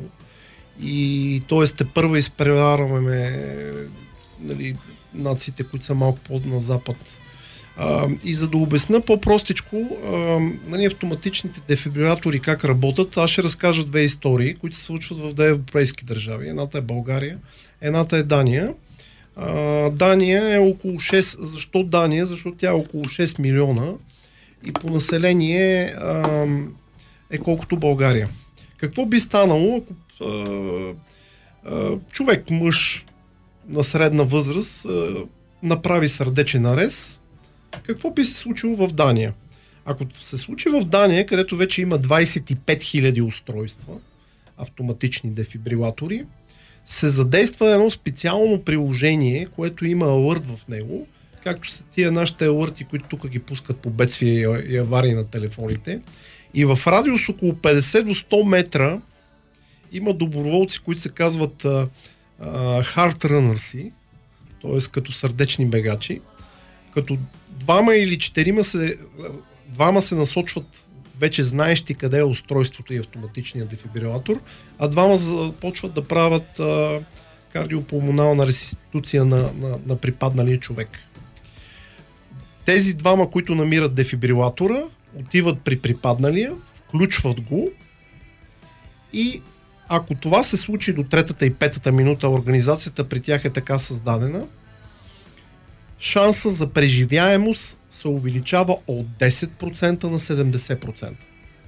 И т.е. те първа изпреварваме, нали, нациите, които са малко по-на запад. Uh, и за да обясна по-простичко, uh, нали, автоматичните дефибрилатори как работят, аз ще разкажа две истории, които се случват в две европейски държави. Едната е България, едната е Дания. Uh, Дания е около шест... Защо Дания? Защото тя е около шест милиона и по население uh, е колкото България. Какво би станало, ако uh, uh, човек, мъж на средна възраст uh, направи сърдечен арест? Какво би се случило в Дания? Ако се случи в Дания, където вече има двадесет и пет хиляди устройства, автоматични дефибрилатори, се задейства едно специално приложение, което има алърт в него, както са тия нашите алърти, които тук ги пускат по бедствия и аварии на телефоните. И в радиус около петдесет до сто метра има доброволци, които се казват uh, uh, heart runners, т.е. като сърдечни бегачи, като двама или четирима се, двама се насочват вече знаещи къде е устройството и автоматичният дефибрилатор, а двама започват да правят а, кардиопулмонална ресиституция на, на, на припадналия човек. Тези двама, които намират дефибрилатора, отиват при припадналия, включват го и ако това се случи до третата и петата минута, организацията при тях е така създадена, шанса за преживяемост се увеличава от десет процента на седемдесет процента.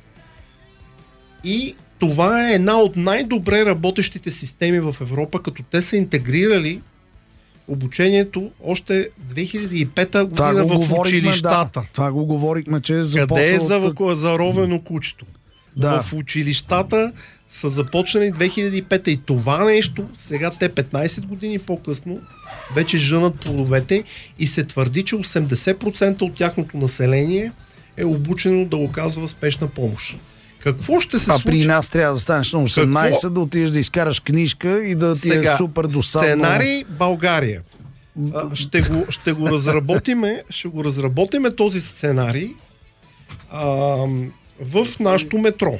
И това е една от най-добре работещите системи в Европа, като те са интегрирали обучението още две хиляди и пета година в училищата. Да, това го говорихме, че е започнало... Къде е заровено кучето? Да. В училищата са започнали две хиляди и пета и това нещо, сега те петнадесет години по-късно вече жънат плодовете и се твърди, че осемдесет процента от тяхното население е обучено да оказва спешна помощ. Какво ще се а случи? А при нас трябва да станеш на осемнадесет, какво? Да отидеш да изкараш книжка и да ти сега, е супер досадно. Сценарий България. А, ще, го, ще го разработиме, ще го разработиме този сценарий а, в нашото метро.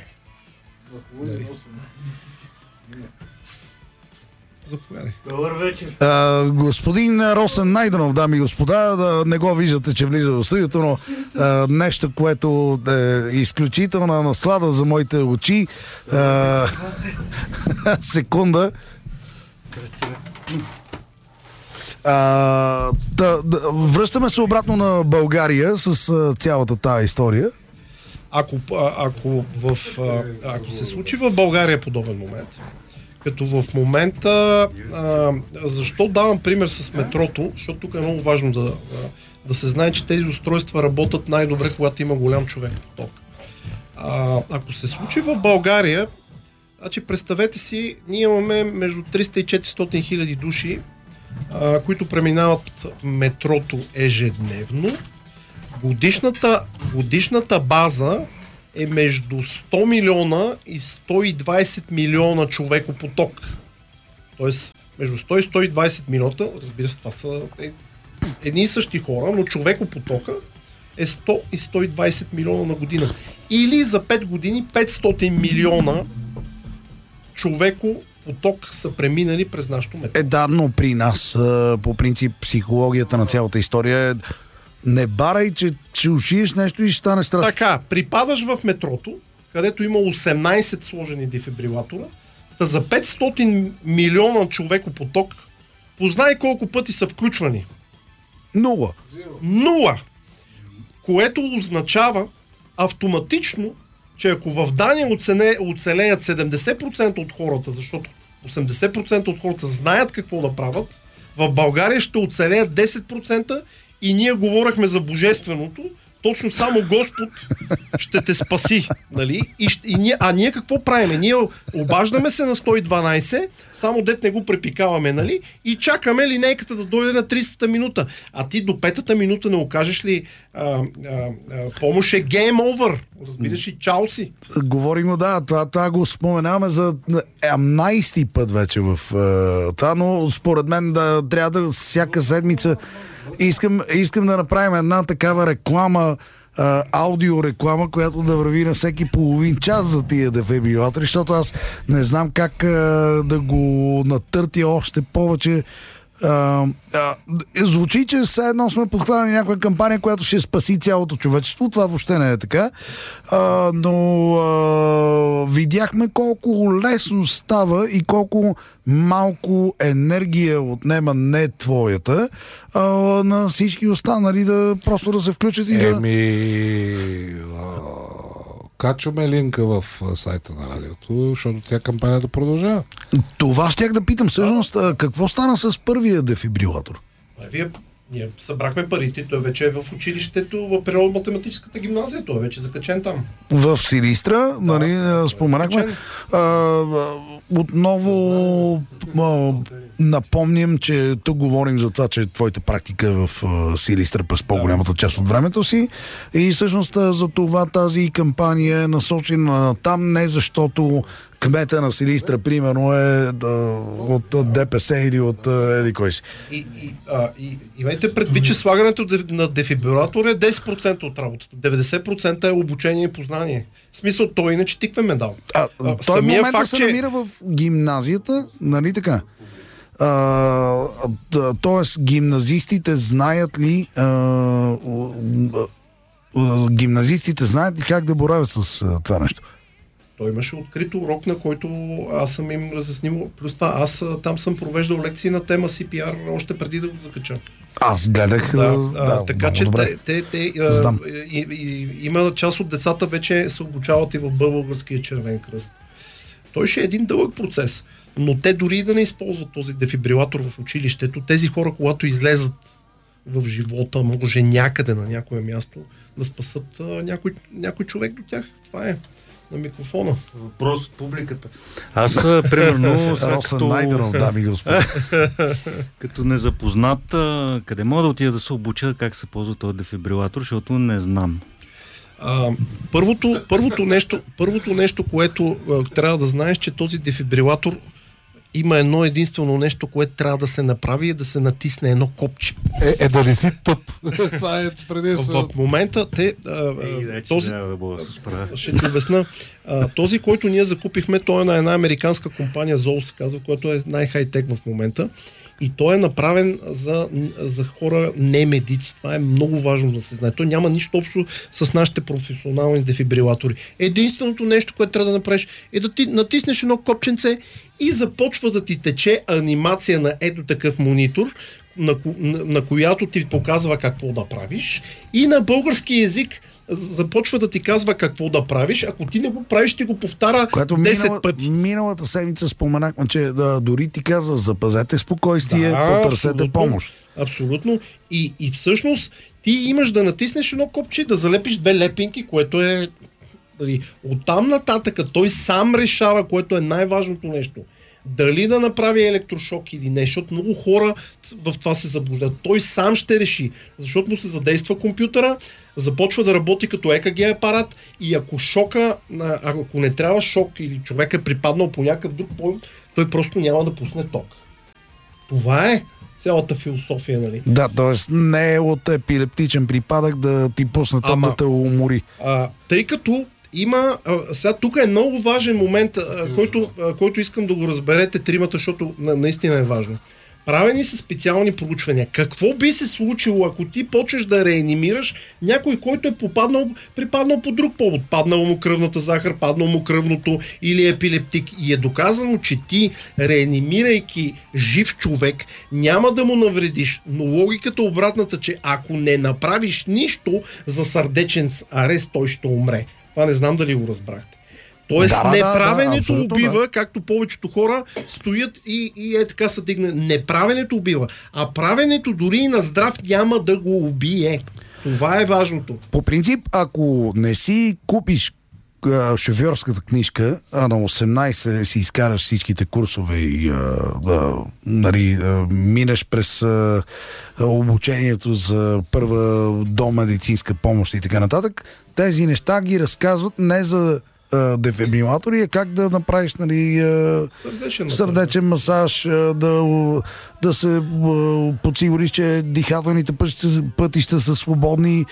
Заповядай. Добър вечер. А, господин Росен Найденов, дами и господа, да не го виждате, че влиза в студиото, но а, нещо, което е изключителна наслада за моите очи. А, секунда. А, да, да, връщаме се обратно на България с а, цялата тая история. Ако, ако, в, ако се случи в България подобен момент, Като в момента, а, защо давам пример с метрото, защото тук е много важно да, да, да се знае, че тези устройства работят най-добре, когато има голям човек поток. А, ако се случи в България, значи представете си, ние имаме между триста и четиристотин хиляди души, а, които преминават метрото ежедневно. Годишната, годишната база е между сто милиона и сто и двайсет милиона човекопоток. Тоест, между сто и сто и двайсет милиона, разбира се, това са едни и същи хора, но човекопотока е сто и сто и двайсет милиона на година. Или за пет години петстотин милиона човекопоток са преминали през нашото метро. Е, да, но при нас, по принцип, психологията на цялата история е не барай, че ще ушиеш нещо и ще стане страшно. Така, припадаш в метрото, където има осемнайсет сложени дефибрилатора, та за петстотин милиона човекопоток, познай колко пъти са включвани. Нула. Нула. Което означава автоматично, че ако в Дания оцене, оцелеят седемдесет процента от хората, защото осемдесет процента от хората знаят какво да правят, в България ще оцелеят десет процента и ние говорихме за божественото, точно само Господ ще те спаси. Нали? И, и ние, а ние какво правиме? Ние обаждаме се на сто и дванайсет, само дет не го препикаваме, нали? И чакаме линейката да дойде на тридесета минута. А ти до петата минута не окажеш ли а, а, а, помощ е game over. Разбираш ли, чао си. Говорим, да, това, това го споменаваме за единайсети път вече в uh, това, но според мен да трябва да всяка седмица Искам, искам да направим една такава реклама, а, аудиореклама, която да върви на всеки половин час за тия дефибрилатори, защото аз не знам как а, да го натъртя още повече. А, а, звучи, че все едно сме подхванали някаква кампания, която ще спаси цялото човечество. Това въобще не е така. А, но а, видяхме колко лесно става и колко малко енергия отнема не твоята, а, на всички останали да просто да се включат и да... Еми... Качваме линка в сайта на радиото, защото тя кампанията продължава. Това щях да питам. Всъщност, какво стана с първия дефибрилатор? Вие, ние събрахме парите, той вече е в училището, в природно-математическата гимназия, той е вече закачен там. В Силистра, да, нали, споменахме. А, отново а, напомням, че тук говорим за това, че твоята практика е в а, Силистра през по-голямата част от времето си и всъщност за това тази кампания е насочена там, не защото кмета на Силистра, примерно, е да, от ДПС или от еди кой си. И, и, а, и, имайте предвид, че слагането на дефибрилатор е десет процента от работата. деветдесет процента е обучение и познание. В смисъл, той иначе тикве медал. А, а, той в момента факт, се че... намира в гимназията, нали така? А, тоест, гимназистите знаят ли а, а, гимназистите знаят ли как да боравят с а, това нещо? Той имаше открит урок, на който аз съм им разяснил. Плюс това, аз там съм провеждал лекции на тема Си Пи Ар още преди да го закача. Аз гледах. Да, да, а, така че добре. те, те, те а, и, и, има част от децата вече се обучават и в Българския червен кръст. Той ще е един дълъг процес, но те дори да не използват този дефибрилатор в училището, тези хора, когато излезат в живота, може някъде на някое място, да спасат а, някой, някой човек до тях. Това е. На микрофона. Въпрос от публиката. Аз, примерно, сега като... Найденов, дами и господа. като незапознат, къде мога да отида да се обуча как се ползва този дефибрилатор, защото не знам. А, първото, първото, нещо, първото нещо, което а, трябва да знаеш, че този дефибрилатор има едно единствено нещо, което трябва да се направи, е да се натисне едно копче. Е, е да не си тъп. Това е предимство. В момента те... А, Ей, този, да бъда да се справя. Ще ти обясна. А, този, който ние закупихме, той е на една американска компания, Zoll се казва, която е най-хай-тек в момента. И той е направен за, за хора не медици. Това е много важно да се знае. Той няма нищо общо с нашите професионални дефибрилатори. Единственото нещо, което трябва да направиш, е да ти натиснеш едно копченце и започва да ти тече анимация на ето такъв монитор, на, на, на която ти показва какво да правиш. И на български език започва да ти казва какво да правиш. Ако ти не го правиш, ти го повтаря Което десет минала, пъти. Миналата седмица споменахме, че да, дори ти казва, запазете спокойствие, Да, потърсете абсолютно. помощ. Абсолютно. И, и всъщност ти имаш да натиснеш едно копче, да залепиш две лепинки, което е... Дали, оттам нататък той сам решава, което е най-важното нещо. Дали да направи електрошок или не, защото много хора в това се заблуждат. Той сам ще реши, защото му се задейства компютъра, започва да работи като Е К Г апарат и ако шока, ако не трябва шок или човек е припаднал по някакъв друг пойнт, той просто няма да пусне ток. Това е цялата философия, нали? Да, т.е. не е от епилептичен припадък да ти пусне ток Ама, да те умори. А, тъй като има... А, сега тук е много важен момент, а, който, а, който искам да го разберете тримата, защото на, наистина е важно. Правени са специални проучвания. Какво би се случило, ако ти почнеш да реанимираш някой, който е попаднал, припаднал по друг повод? Паднало му кръвната захар, паднало му кръвното или епилептик. И е доказано, че ти, реанимирайки жив човек, няма да му навредиш. Но логиката е обратната, че ако не направиш нищо за сърдечен арест, той ще умре. Това не знам дали го разбрахте. Тоест, Да, да, неправенето да, убива, да. както повечето хора стоят и, и е така са дигне. Неправенето убива, а правенето дори и на здрав няма да го убие. Това е важното. По принцип, ако не си купиш а, шофьорската книжка, а на осемнайсет си изкараш всичките курсове и а, а, нали, а, минеш през а, обучението за първа домедицинска помощ и така нататък, тези неща ги разказват не за дефибрилатори, е как да направиш, нали, Сърдечен, сърдечен масаж, да, да се подсигуриш, че дихателните пътища, пътища са свободни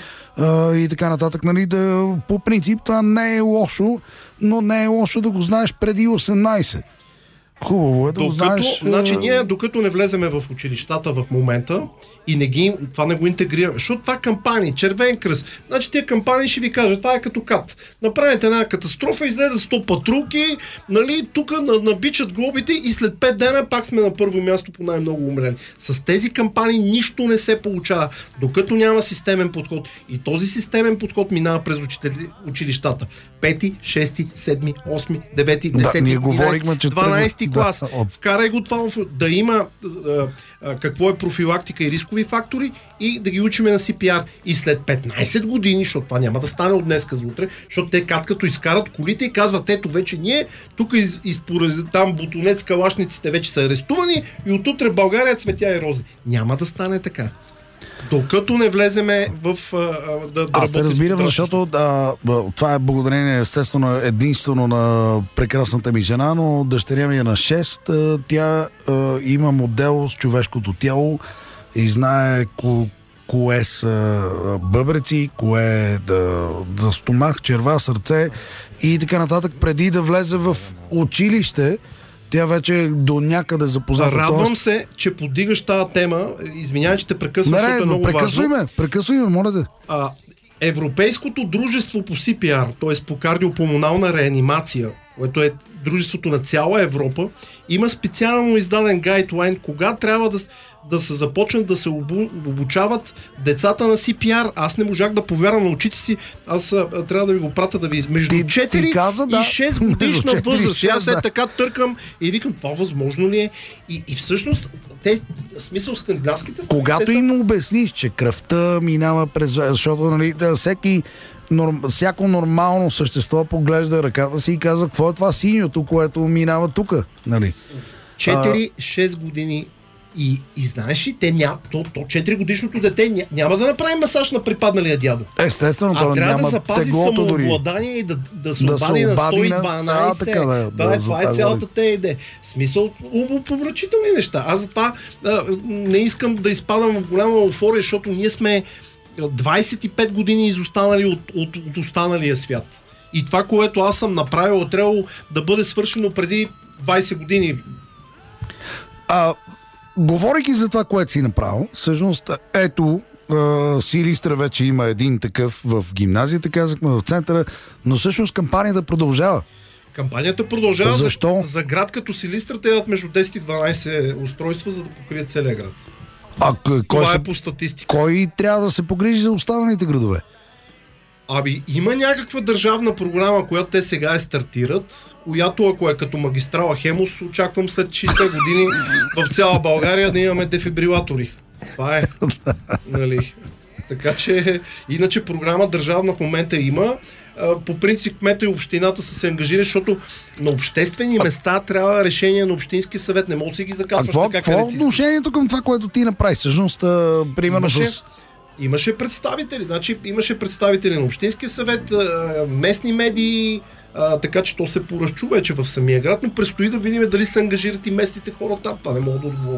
и така нататък. Нали, да, по принцип това не е лошо, но не е лошо да го знаеш преди осемнайсет. Хубаво е да докато, го знаеш. Значи ние, докато не влеземе в училищата в момента и не ги, това не го интегрираме, защото това кампании, червен кръст, значи тия кампании ще ви кажат, това е като кат. Направите една катастрофа, излезе сто патрулки, нали, тук набичат глобите и след пет дена пак сме на първо място по най-много умрели. С тези кампании нищо не се получава, докато няма системен подход. И този системен подход минава през учители, училищата. Пети, шести, седми, осми, девети, десети, единайсети, дванайсети клас. Да, от... Вкарай го това да има а, а, какво е профилактика и рискови фактори и да ги учиме на Си Пи Ар. И след петнайсет години, защото това няма да стане от днеска за утре, защото те кат като изкарат колите и казват, ето вече ние, тук из, изпоред там Бутонец, калашниците вече са арестувани и отутре в България цветя и рози. Няма да стане така. Докато не влеземе в а, да, да Аз те разбирам, защото да, това е благодарение естествено единствено на прекрасната ми жена, но дъщеря ми е на шест. Тя а, има модел с човешкото тяло и знае ко, кое са бъбреци, кое е да, да стомах, черва, сърце и така нататък. Преди да влезе в училище, тя вече е до някъде запозната. Радвам тоест... се, че подигаш тази тема. Извинявай, че те прекъсвам, не, защото е много прекъсвай важно. ме, прекъсвай ме, моля да. А, Европейското дружество по Си Пи Ар, т.е. по кардиопулмонална реанимация, което е дружеството на цяла Европа, има специално издаден гайдлайн, кога трябва да, да се започнат да се обу, обучават децата на Си Пи Ар. Аз не можах да повярвам на очите си. Аз а, трябва да ви го пратя да ви... Между ти, четири ти каза, да. и шест годишна възраст. Аз да. е така търкам и викам, това възможно ли е? И, и всъщност, те, в смисъл скандинавските страни... Когато са... им обясниш, че кръвта минава през... Защото, нали, да, всеки... Норм, всяко нормално същество поглежда ръката си и казва, какво е това синьото, което минава тук, нали? четири-шест години и, и знаеш ли, те няма, то, то четири годишното дете ня, няма да направи масаж на припадналия дядо. Естествено, а то трябва няма да запази теглото дори. самообладание и да, да се да обади на сто и на... дванайсет. А, така, да, да, да, това е цялата те идея. Смисъл, умопомрачителни неща. Аз затова а, не искам да изпадам в голяма еуфория, защото ние сме двайсет и пет години изостанали от, от, от останалия свят. И това, което аз съм направил, е трябвало да бъде свършено преди двайсет години. А, говорейки за това, което си направил, всъщност, ето, Силистра вече има един такъв в гимназията, казахме, в центъра, но всъщност кампанията продължава. Кампанията продължава. Защо? За, за град като Силистра те имат между десет и дванайсет устройства, за да покрият целия град. А, кой Това се, е по статистика. Кой трябва да се погрижи за останалите градове? Аби, има някаква държавна програма, която те сега е стартират, която ако е като магистрала Хемус, очаквам след шейсет години в цяла България да имаме дефибрилатори. Това е. Нали? Така че, иначе програма държавна в момента има. По принцип кмета и общината са се ангажирали, защото на обществени места трябва решение на общински съвет. Не може да си ги закачваш така. така. Какво е отношението към това, което ти направи? Всъщност, а, примерно Имаше, с... имаше представители. Значи, имаше представители на общинския съвет, местни медии, а, така че то се поразчу вече в самия град, но предстои да видим дали се ангажират и местните хора там. Това не мога да отговоря.